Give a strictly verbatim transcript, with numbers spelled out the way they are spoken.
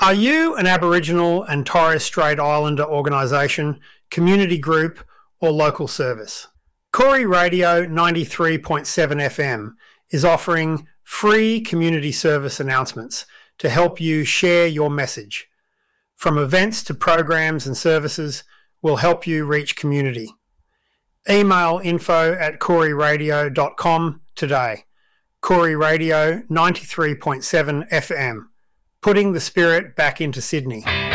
Are you an Aboriginal and Torres Strait Islander organisation, community group or local service? Koori Radio ninety-three point seven F M is offering free community service announcements to help you share your message. From events to programs and services, we'll help you reach community. Email info at koori radio dot com today. Koori Radio ninety-three point seven F M, putting the spirit back into Sydney.